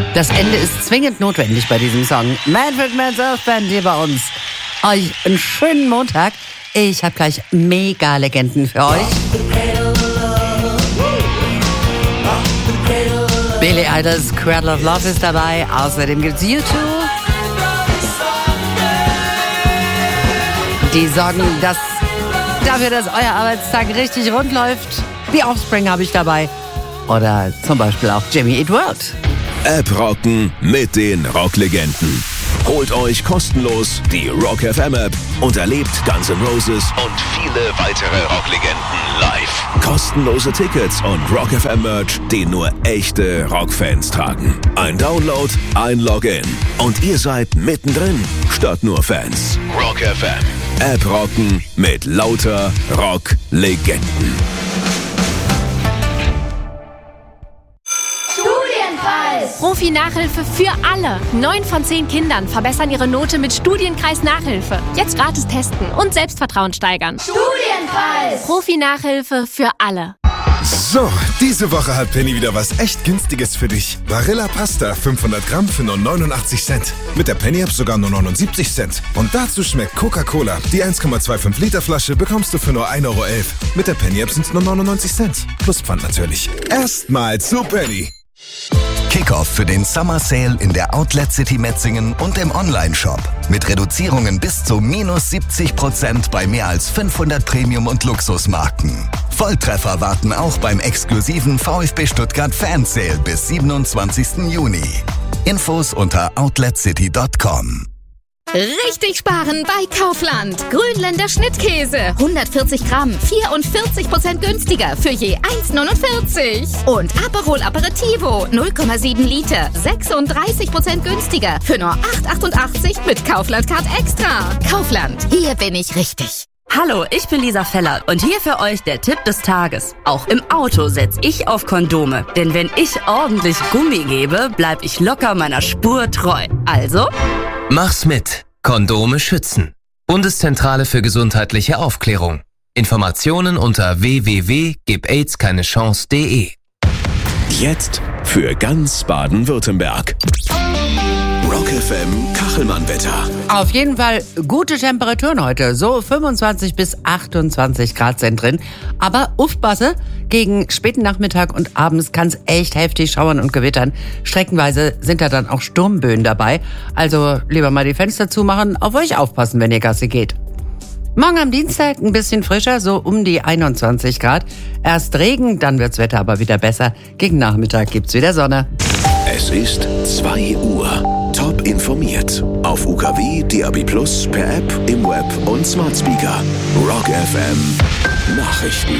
Das Ende ist zwingend notwendig bei diesem Song. Manfred Mann's Earth Band hier bei uns. Euch einen schönen Montag. Ich habe gleich Mega-Legenden für euch. Billy Idol's Cradle of Love ist dabei. Außerdem gibt's U2. Die sorgen dafür, dass euer Arbeitstag richtig rund läuft. The Offspring habe ich dabei. Oder zum Beispiel auch Jimmy Eat World. App rocken mit den Rocklegenden. Holt euch kostenlos die Rock FM App und erlebt Guns N' Roses und viele weitere Rocklegenden live. Kostenlose Tickets und Rock FM Merch, den nur echte Rockfans tragen. Ein Download, ein Login und ihr seid mittendrin statt nur Fans. Rock FM. App rocken mit lauter Rocklegenden. Profi-Nachhilfe für alle. 9 von 10 Kindern verbessern ihre Note mit Studienkreis-Nachhilfe. Jetzt gratis testen und Selbstvertrauen steigern. Studienkreis! Profi-Nachhilfe für alle. So, diese Woche hat Penny wieder was echt Günstiges für dich. Barilla Pasta, 500 Gramm für nur 89 Cent. Mit der Penny-App sogar nur 79 Cent. Und dazu schmeckt Coca-Cola. Die 1,25 Liter Flasche bekommst du für nur 1,11 Euro. Mit der Penny-App sind es nur 99 Cent. Plus Pfand natürlich. Erstmal zu Penny. Kickoff für den Summer Sale in der Outlet City Metzingen und im Online-Shop. Mit Reduzierungen bis zu minus 70% bei mehr als 500 Premium- und Luxusmarken. Volltreffer warten auch beim exklusiven VfB Stuttgart Fan Sale bis 27. Juni. Infos unter outletcity.com. Richtig sparen bei Kaufland. Grünländer Schnittkäse. 140 Gramm, 44% günstiger für je 1,49. Und Aperol Aperitivo, 0,7 Liter, 36% günstiger für nur 8,88 mit Kaufland Card Extra. Kaufland, hier bin ich richtig. Hallo, ich bin Lisa Feller und hier für euch der Tipp des Tages. Auch im Auto setze ich auf Kondome, denn wenn ich ordentlich Gummi gebe, bleib ich locker meiner Spur treu. Also... Mach's mit. Kondome schützen. Bundeszentrale für gesundheitliche Aufklärung. Informationen unter www.gibaids-keine-chance.de. Jetzt für ganz Baden-Württemberg. Rock FM Kachelmann-Wetter. Auf jeden Fall gute Temperaturen heute. So 25 bis 28 Grad sind drin. Aber aufpasse, gegen späten Nachmittag und abends kann es echt heftig schauern und gewittern. Streckenweise sind da dann auch Sturmböen dabei. Also lieber mal die Fenster zumachen, auf euch aufpassen, wenn ihr Gassi geht. Morgen am Dienstag ein bisschen frischer, so um die 21 Grad. Erst Regen, dann wird's Wetter aber wieder besser. Gegen Nachmittag gibt's wieder Sonne. Es ist 2 Uhr. Top informiert. Auf UKW, DAB+, per App, im Web und Smart Speaker. Rock FM Nachrichten.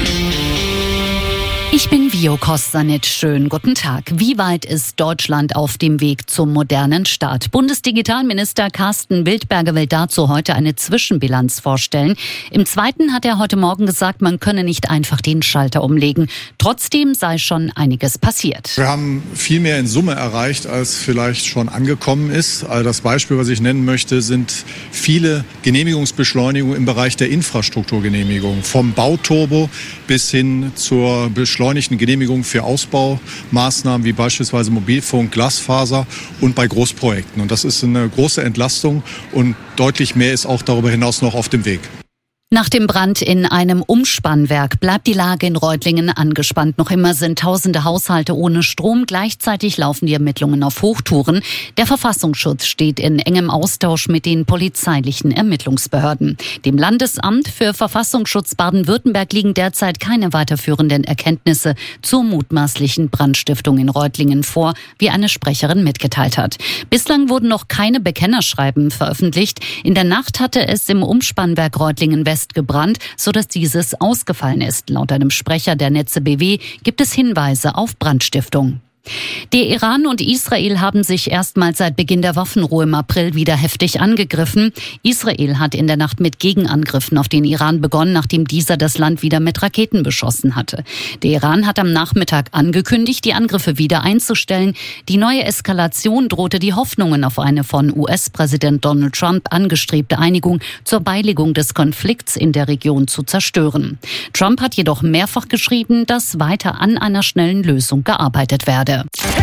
Ich bin Vio Kostanitsch. Schönen guten Tag. Wie weit ist Deutschland auf dem Weg zum modernen Staat? Bundesdigitalminister Carsten Wildberger will dazu heute eine Zwischenbilanz vorstellen. Im Zweiten hat er heute Morgen gesagt, man könne nicht einfach den Schalter umlegen. Trotzdem sei schon einiges passiert. Wir haben viel mehr in Summe erreicht, als vielleicht schon angekommen ist. Also das Beispiel, was ich nennen möchte, sind viele Genehmigungsbeschleunigungen im Bereich der Infrastrukturgenehmigung. Vom Bauturbo bis hin zur beschleunigten Genehmigung für Ausbaumaßnahmen wie beispielsweise Mobilfunk, Glasfaser und bei Großprojekten. Und das ist eine große Entlastung und deutlich mehr ist auch darüber hinaus noch auf dem Weg. Nach dem Brand in einem Umspannwerk bleibt die Lage in Reutlingen angespannt. Noch immer sind tausende Haushalte ohne Strom. Gleichzeitig laufen die Ermittlungen auf Hochtouren. Der Verfassungsschutz steht in engem Austausch mit den polizeilichen Ermittlungsbehörden. Dem Landesamt für Verfassungsschutz Baden-Württemberg liegen derzeit keine weiterführenden Erkenntnisse zur mutmaßlichen Brandstiftung in Reutlingen vor, wie eine Sprecherin mitgeteilt hat. Bislang wurden noch keine Bekennerschreiben veröffentlicht. In der Nacht hatte es im Umspannwerk Reutlingen West gebrannt, sodass dieses ausgefallen ist. Laut einem Sprecher der Netze BW gibt es Hinweise auf Brandstiftung. Der Iran und Israel haben sich erstmals seit Beginn der Waffenruhe im April wieder heftig angegriffen. Israel hat in der Nacht mit Gegenangriffen auf den Iran begonnen, nachdem dieser das Land wieder mit Raketen beschossen hatte. Der Iran hat am Nachmittag angekündigt, die Angriffe wieder einzustellen. Die neue Eskalation drohte die Hoffnungen auf eine von US-Präsident Donald Trump angestrebte Einigung zur Beilegung des Konflikts in der Region zu zerstören. Trump hat jedoch mehrfach geschrieben, dass weiter an einer schnellen Lösung gearbeitet werde.